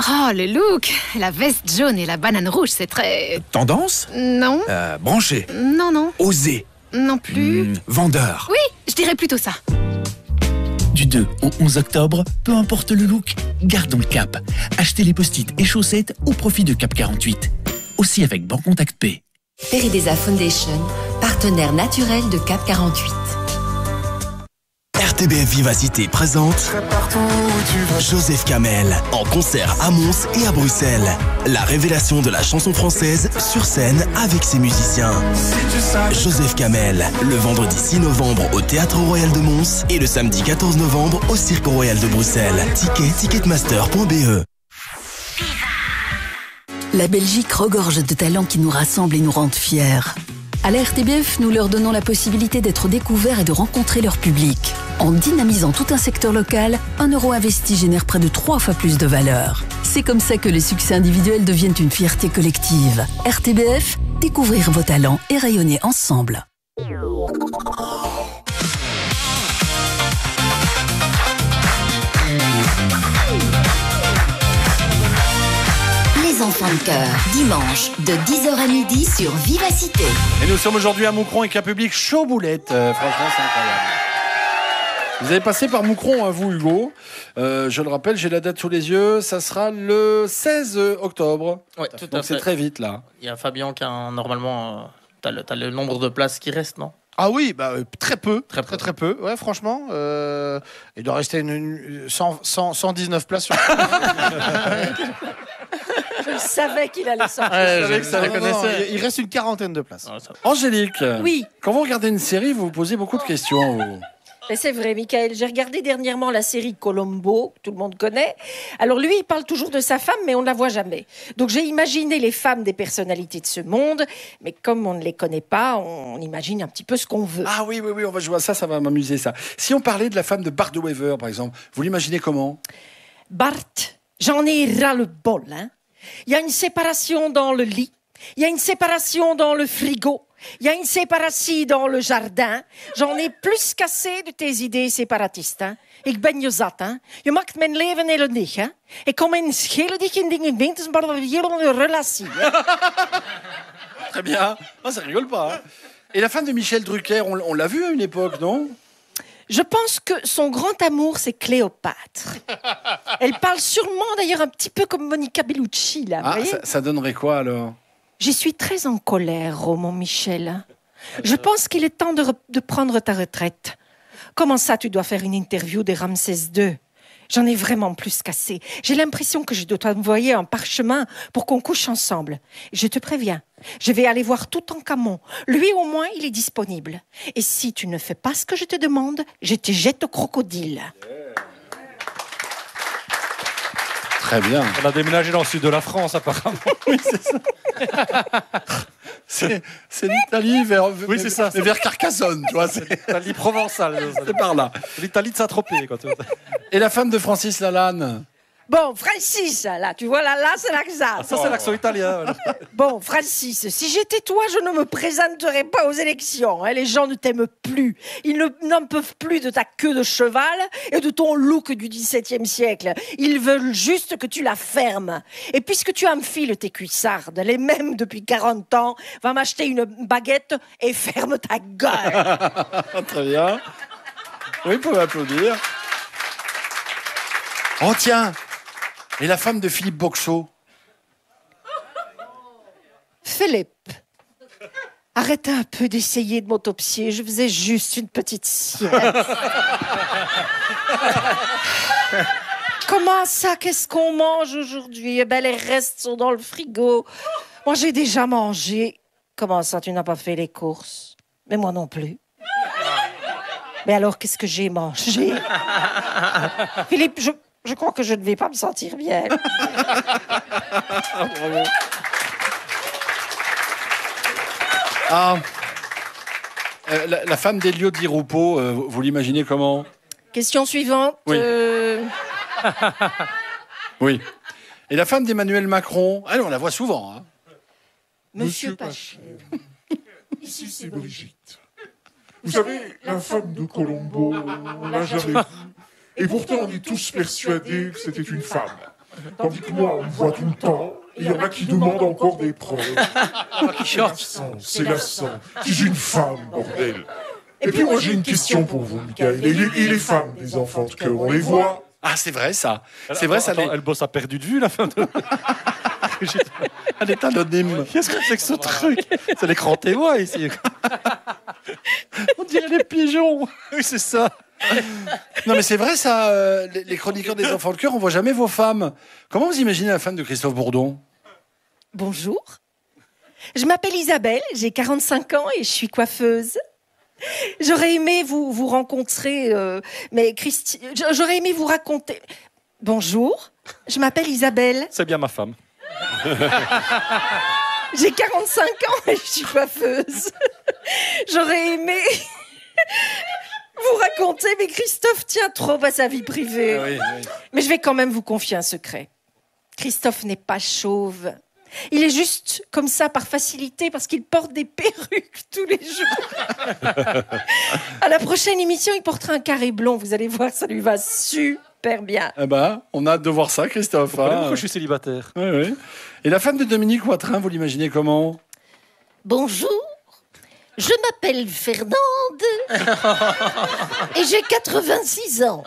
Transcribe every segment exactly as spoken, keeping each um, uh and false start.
Oh, le look! La veste jaune et la banane rouge, c'est très... Tendance? Non. Euh, branché? Non, non. Osé? Non plus. Mmh, vendeur? Oui, je dirais plutôt ça. Du deux au onze octobre, peu importe le look, gardons le cap. Achetez les post-it et chaussettes au profit de Cap quarante-huit. Aussi avec Bancontact P. Peridesa Foundation, partenaire naturel de Cap quarante-huit. R T B F Vivacité présente Joseph Kamel en concert à Mons et à Bruxelles. La révélation de la chanson française sur scène avec ses musiciens. Joseph Kamel, le vendredi six novembre au Théâtre Royal de Mons et le samedi quatorze novembre au Cirque Royal de Bruxelles. Ticket ticketmaster point b e. La Belgique regorge de talents qui nous rassemblent et nous rendent fiers. À la R T B F, nous leur donnons la possibilité d'être découverts et de rencontrer leur public. En dynamisant tout un secteur local, un euro investi génère près de trois fois plus de valeur. C'est comme ça que les succès individuels deviennent une fierté collective. R T B F, découvrir vos talents et rayonner ensemble. Les enfants de cœur, dimanche, de dix heures à midi sur Vivacité. Et nous sommes aujourd'hui à Moucron avec un public chaud boulette. Euh, franchement, c'est incroyable. Vous avez passé par Moucron, hein, vous, Hugo. Euh, je le rappelle, j'ai la date sous les yeux. Ça sera le seize octobre. Oui, tout à fait. Donc c'est très vite, là. Il y a Fabien qui a un, normalement... Euh, t'as, le, t'as le nombre de places qui reste, non? Ah oui, bah, euh, très peu. Très très, peu. très peu. Ouais, franchement. Euh, il doit rester une, une, cent, cent, cent dix-neuf places sur Je savais qu'il allait sortir. Ouais, je, que ça, je non, non, connaissais. il reste une quarantaine de places. Ah, ça... Angélique, Oui. Quand vous regardez une série, vous vous posez beaucoup de questions. Vous. Mais c'est vrai, Michael. J'ai regardé dernièrement la série Colombo, que tout le monde connaît. Alors lui, il parle toujours de sa femme, mais on ne la voit jamais. Donc j'ai imaginé les femmes des personnalités de ce monde, mais comme on ne les connaît pas, on imagine un petit peu ce qu'on veut. Ah oui, oui, oui, on va jouer à ça, ça va m'amuser, ça. Si on parlait de la femme de Bart de Wever, par exemple, vous l'imaginez comment? Bart, j'en ai ras le bol, hein. Il y a une séparation dans le lit, il y a une séparation dans le frigo, il y a une séparation dans le jardin. J'en ai plus qu'assez de tes idées séparatistes, hein. Ik ben je zat, hein. Je maakt mijn leven ellendig, hein. Ik kom in schelen dich in dingen winters, maar een relatie, hein. Très bien. Ah, ça rigole pas, hein. Et la femme de Michel Drucker, on, on l'a vue à une époque, non? Je pense que son grand amour, c'est Cléopâtre. Elle parle sûrement, d'ailleurs, un petit peu comme Monica Bellucci, là. Ah, vous voyez ça, ça donnerait quoi, alors? Je suis très en colère, oh, mon Michel. Je pense qu'il est temps de, re- de prendre ta retraite. Comment ça, tu dois faire une interview de Ramsès deux? J'en ai vraiment plus qu'assez. J'ai l'impression que je dois t'envoyer un parchemin pour qu'on couche ensemble. Je te préviens, je vais aller voir Toutankhamon. Lui, au moins, il est disponible. Et si tu ne fais pas ce que je te demande, je te jette au crocodile. Très bien. On a déménagé dans le sud de la France, apparemment. Oui, c'est ça. c'est, c'est l'Italie vers, oui, c'est ça, vers, vers Carcassonne, tu vois. C'est l'Italie provençale. C'est par là. L'Italie de Saint-Tropez, quoi. Et la femme de Francis Lalanne? Bon, Francis, là, tu vois, là, là, c'est l'accent. Ah, ça, c'est l'accent italien. Bon, Francis, si j'étais toi, je ne me présenterais pas aux élections. Hein. Les gens ne t'aiment plus. Ils ne, n'en peuvent plus de ta queue de cheval et de ton look du dix-septième siècle. Ils veulent juste que tu la fermes. Et puisque tu enfiles tes cuissardes, les mêmes depuis quarante ans, va m'acheter une baguette et ferme ta gueule. Très bien. Oui, vous pouvez applaudir. Oh, tiens! Et la femme de Philippe Boxeau? Philippe, arrête un peu d'essayer de m'autopsier. Je faisais juste une petite sieste. Comment ça, qu'est-ce qu'on mange aujourd'hui? Eh ben, les restes sont dans le frigo. Moi, j'ai déjà mangé. Comment ça, tu n'as pas fait les courses? Mais moi non plus. Mais alors, qu'est-ce que j'ai mangé? Philippe, je... Je crois que je ne vais pas me sentir bien. Bravo. Ah, euh, la, la femme d'Elio Di Rupo, euh, vous, vous l'imaginez comment? Question suivante. Oui. Euh... Oui. Et la femme d'Emmanuel Macron? Ah, on la voit souvent. Hein. Monsieur Paché. Ici, c'est Brigitte. Vous savez, la femme de Colombo, on l'a jamais vue. Et pourtant, on est tous persuadés que c'était une femme. Tandis que moi, on me voit tout le temps. Et il y en a qui demandent encore des preuves. C'est lassant, c'est lassant. Si j'ai une femme, bordel. Et puis moi, j'ai une question pour vous, Michael. Et les, et les femmes des enfants de cœur, on les voit? Ah, c'est vrai ça. C'est Attends, vrai ça. attends, les- Elle bosse à perdu de vue, la fin de... Elle est anonyme. Qu'est-ce que c'est que ce truc? C'est l'écran témoin ici. On dirait des pigeons. Oui, c'est ça. Non mais c'est vrai ça. euh, les, les chroniqueurs des enfants de cœur, on voit jamais vos femmes. Comment vous imaginez la femme de Christophe Bourdon? Bonjour. Je m'appelle Isabelle, j'ai quarante-cinq ans et je suis coiffeuse. J'aurais aimé vous, vous rencontrer, euh, mais Christi... j'aurais aimé vous raconter... Bonjour, je m'appelle Isabelle, C'est bien ma femme. j'ai quarante-cinq ans et je suis coiffeuse. J'aurais aimé vous raconter, mais Christophe tient trop à sa vie privée. Ah oui, oui. Mais je vais quand même vous confier un secret. Christophe n'est pas chauve. Il est juste comme ça par facilité parce qu'il porte des perruques tous les jours. À la prochaine émission, il portera un carré blond. Vous allez voir, ça lui va super bien. Eh ben, on a hâte de voir ça, Christophe. Pourquoi hein. je suis célibataire? Oui, oui. Et la femme de Dominique Watrin, vous l'imaginez comment? Bonjour, je m'appelle Fernande et j'ai quatre-vingt-six ans.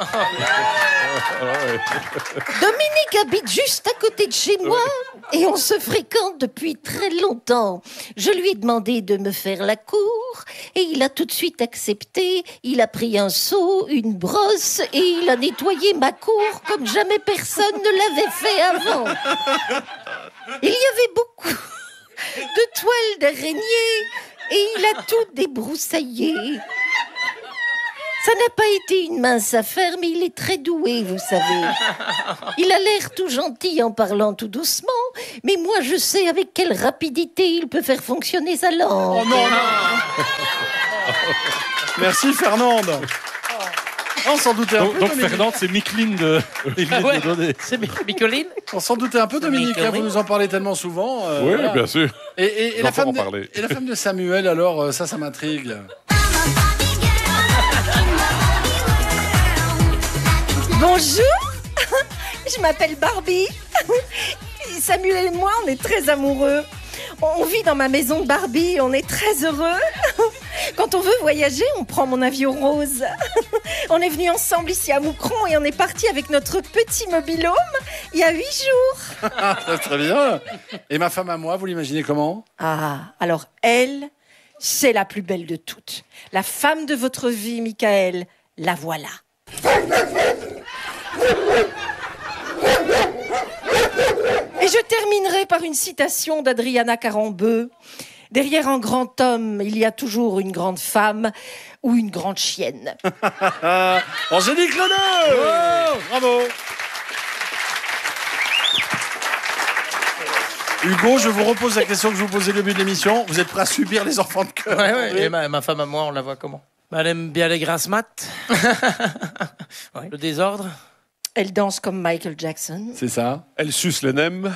Dominique habite juste à côté de chez moi et on se fréquente depuis très longtemps. Je lui ai demandé de me faire la cour et il a tout de suite accepté. Il a pris un seau, une brosse et il a nettoyé ma cour comme jamais personne ne l'avait fait avant. Il y avait beaucoup de toiles d'araignée et il a tout débroussaillé. Ça n'a pas été une mince affaire, mais il est très doué, vous savez. Il a l'air tout gentil en parlant tout doucement, mais moi je sais avec quelle rapidité il peut faire fonctionner sa langue. Oh non, non. Merci Fernande. On s'en doutait un Donc, peu. donc Dominique. Fernande, c'est Micheline de... Ah ouais, de donner. c'est Mi- Micheline. On s'en doutait un peu, Dominique. hein, Micheline. vous nous en parlez tellement souvent. euh, Oui, voilà. bien sûr. Et, et- et la J'entends femme en de, parler. et la femme de Samuel, alors, euh, ça, ça m'intrigue. Bonjour, je m'appelle Barbie. Samuel et moi, on est très amoureux. On vit dans ma maison de Barbie, on est très heureux. Quand on veut voyager, on prend mon avion rose. On est venus ensemble ici à Moucron et on est parti avec notre petit mobil-home il y a huit jours. Ah, très bien. Et ma femme à moi, vous l'imaginez comment? Ah, alors elle, c'est la plus belle de toutes. La femme de votre vie, Michael, la voilà. Et je terminerai par une citation d'Adriana Carambeu. Derrière un grand homme, il y a toujours une grande femme ou une grande chienne. Angélique Leneux. Oh, bravo. Hugo, je vous repose la question que je vous posais au début de l'émission. Vous êtes prêt à subir les enfants de cœur? Ouais, ouais. Et ma, ma femme à moi, on la voit comment? Bah, elle aime bien les grasses mat. Ouais. Le désordre. Elle danse comme Michael Jackson. C'est ça. Elle suce les nems.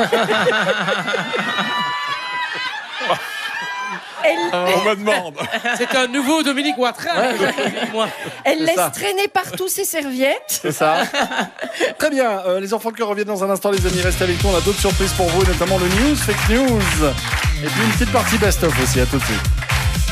Elle, On me demande. C'est un nouveau Dominique Watrin. Moi. elle C'est laisse ça. traîner partout ses serviettes. C'est ça. Très bien. Euh, les enfants de cœur reviennent dans un instant, les amis. Restez avec nous. On a d'autres surprises pour vous, et notamment le news, fake news. Et puis une petite partie best-of aussi. À tout de suite.